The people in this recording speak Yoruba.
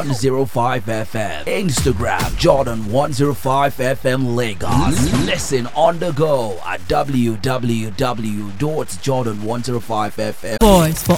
105 FM. Instagram Jordan 105 FM Lagos. Listen on the go at www.jordan105fm. Voice for